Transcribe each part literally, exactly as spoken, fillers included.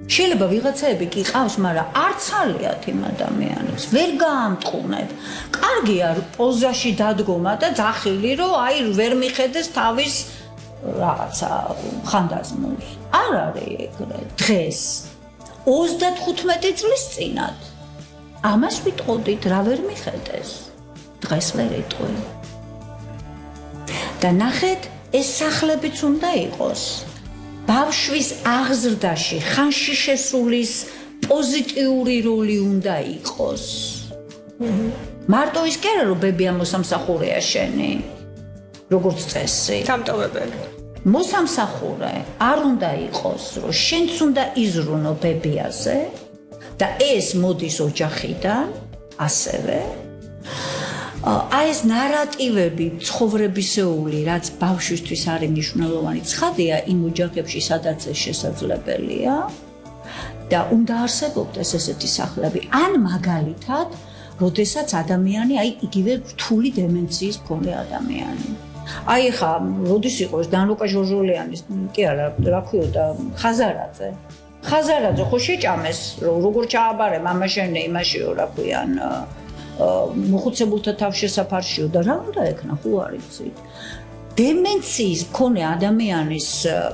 შეიძლება ვიღაცაები კი ყავს, მაგრამ არც ალიათ იმ ადამიანებს, ვერ გაამტყუნებ. კარგია პოზაში დადგომა და ძახილი, რომ აი ვერ მიხედეს თავის რაღაცა ხანდაზმულს. არ არის ეგრე. დღეს ოცდათხუთმეტი წლის წინათ. ამას ვიტყოდით, რა ვერ მიხედეს. დღეს ვერ იტყვი. და ნახეთ, ეს სახლებიც უნდა იყოს. ბავშვის აღზრდაში ხანში შესulis პოზიტიური როლი უნდა იყოს. მარტო ის კი არა რომ ბებია მოსამსახურეა შენი. როგორც წესი. დამტოვებელი. მოსამსახურე არ უნდა იყოს, რომ შენც უნდა იზრუნო ბებიაზე და ეს მოდის ოჯახიდან, ასევე. აი ეს ნარატივები ცხოვრებისეული, რაც ბავშვისთვის არის მნიშვნელოვანი, ცხადია იმ ოჯახებში, სადაც ეს შესაძლებელია და უნდა არსებობდეს ესეთი სახლები. ან მაგალითად, როდესაც ადამიანი, აი იგივე რთული დემენციის მქონე ადამიანი. აი ხა, როდის იყოს დანუკა ჟორჟოლიანის, კი არა, რა ქვიოდა, ხაზარაძე. ხაზარაძე ხო შეჭამეს, რომ როგორ ჩააბარე მამა შენი იმაშიო, რა ქვიან, მოხუცებულთა თავშესაფარშიო და რა უნდა ეკნა, ხო არ იცით. დემენციის მქონე ადამიანის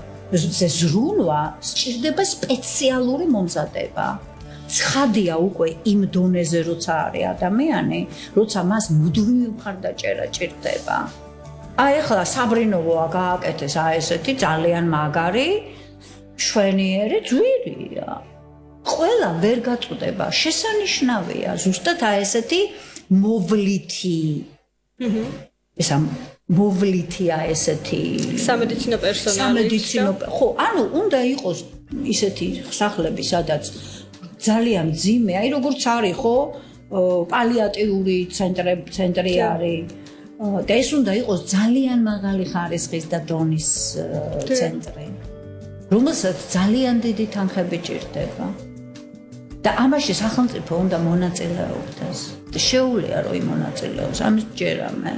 ზრუნვა სჭირდება სპეციალური მომზადება. ცხადია უკვე იმ დონეზე, როცა არის ადამიანი, როცა მას მუდმივი მხარდაჭერა ჭირდება. აი ახლა საბრინოვოა გააკეთეს აი ესეთი ძალიან მაგარი შვენიერი ძვირია. ყველა ვერ გაწუდება, შესანიშნავია, ზუსტად აი ესეთი მოვლითი. აჰა. ესა მოვლითია ესეთი სამედიცინო პერსონალი. სამედიცინო, ხო, ანუ უნდა იყოს ისეთი სახლები, სადაც ძალიან ძიმე, აი როგორც არის, ხო, პალიატიური ცენტრი, ცენტრი არის. და ეს უნდა იყოს ძალიან მაღალი ხარისხის და დონის ცენტრი, რომელსაც ძალიან დიდი თანხები ჭირდება. და ამაში სახელმწიფო უნდა მონაწილეობდეს. და შეუძლია რომ იმონაწილეობს, ამის ჯერა მე.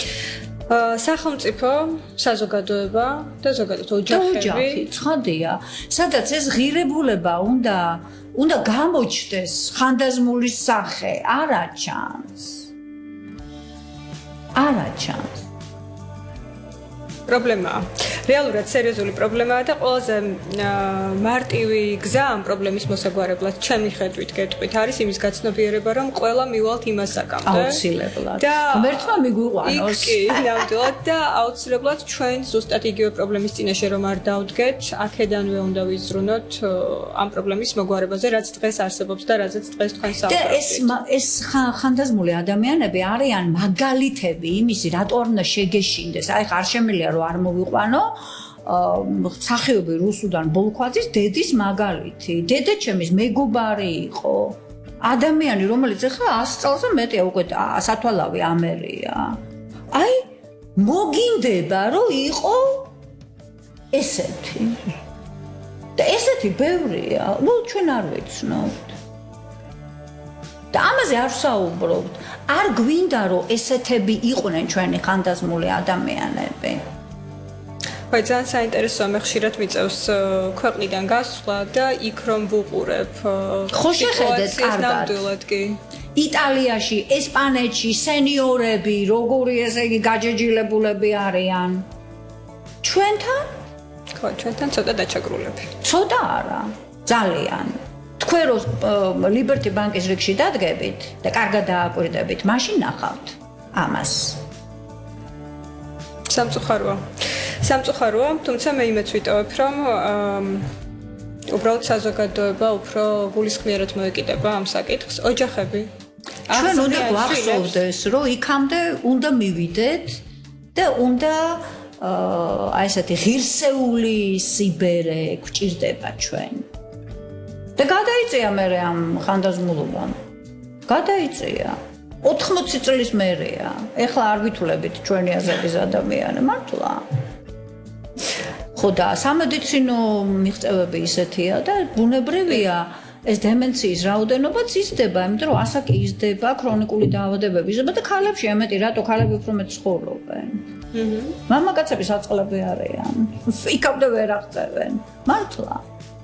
სახელმწიფო, საზოგადოება და ზოგადად ოჯახები, ცხადია, სადაც ეს ღირებულება უნდა უნდა გამოჩნდეს ხანდაზმულის სახე, არა ჩანს. არა ჩანს. პრობლემაა. რეალურად სერიოზული პრობლემაა და ყველაზე მარტივი გზა ამ პრობლემის მოსაგვარებლად ჩემი ხედვით გეტყვით არის იმის გაცნობიერება, რომ ყველა მივალთ იმას საკამდე. აუცილებლად. ღმერთმა მიგვიყვანოს. კი, ნამდვილად და აუცილებლად ჩვენ ზუსტად იგივე პრობლემის წინაშე რომ არ დავდგეთ, აქედანვე უნდა ვიზრუნოთ ამ პრობლემის მოგვარებაზე, რაც დღეს არსებობს და რაზეც დღეს თქვენ საუბრობთ. და ეს ეს ხანდაზმული ადამიანები არიან მაგალითები იმისი, რატო არ უნდა შეგეშინდეს. აი ხარ შემიძლია რომ არ მოვიყვანო მსახიობი რუსუდან ბოლქვაძის დედის მაგალითი. დედა ჩემის მეგობარი იყო. ადამიანი, რომელიც ახლა ას წელზე მეტია უკვე სათვალავი ამერია. აი მოგინდება რომ იყო ესეთი. და ესეთი ბევრია. ნუ ჩვენ არ ვიცნობთ. და ამაზე არ ვსაუბრობთ. არ გვინდა რომ ესეთები იყვნენ ჩვენი ხანდაზმული ადამიანები. ხო, ძალიან საინტერესოა, მე ხშირად მიწევს ქვეყნიდან გასვლა და იქ რომ ვუყურებ. ხო შეხედეთ კარგად. იტალიაში, ესპანეთში სენიორები, როგორი ესე იგი გაჯეჯილებულები არიან. ჩვენთან? ხო, ჩვენთან ცოტა დაჩაგრულები. ცოტა არა, ძალიან. თქვენ რო Liberty Bank-ის რიგში დადგებით და კარგად დააკვირდებით, მაშინ ნახავთ ამას. სამწუხაროა. სამწუხაროა, თუმცა მე იმეც ვიტოვებ, რომ უბრალოდ საზოგადოება უფრო გულისხმიერად მოეკიდება ამ საკითხს, ოჯახები. ჩვენ უნდა გვახსოვდეს, რომ იქამდე უნდა მივიდეთ და უნდა აი ესეთი ღირსეული სიბერე გვჭირდება ჩვენ. და გადაიწია მე ამ ხანდაზმულობამ. გადაიწია. ოთხმოცი წლის მერეა. ეხლა არ ვითვლებით ჩვენი აზების ადამიანი, მართლა. ხო და სამედიცინო მიღწევები ისეთია და ბუნებრივია ეს დემენციის რაოდენობაც იზრდება, იმიტომ რომ ასაკი იზრდება, ქრონიკული დაავადებები იზრდება და ქალებში ამეტი, რატო ქალები უფრო მეტ ცხოვრობენ. აჰა. მამაკაცები საწყლები არიან. იქამდე ვერ აღწევენ. მართლა.